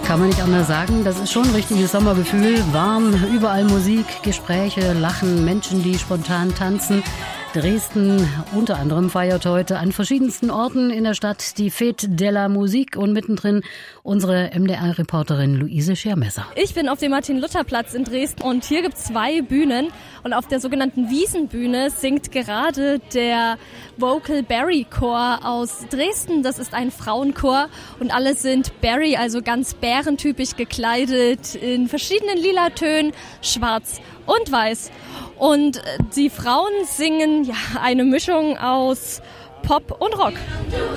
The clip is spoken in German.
Kann man nicht anders sagen. Das ist schon ein richtiges Sommergefühl. Warm, überall Musik, Gespräche, Lachen, Menschen, die spontan tanzen. Dresden unter anderem feiert heute an verschiedensten Orten in der Stadt die Fête de la Musique und mittendrin unsere MDR-Reporterin Luise Schermesser. Ich bin auf dem Martin-Luther-Platz in Dresden und hier gibt es 2 Bühnen und auf der sogenannten Wiesenbühne singt gerade der Vocal Barry Chor aus Dresden. Das ist ein Frauenchor und alle sind Barry, also ganz bärentypisch gekleidet in verschiedenen lila Tönen, schwarz und weiß. Und die Frauen singen ja eine Mischung aus Pop und Rock.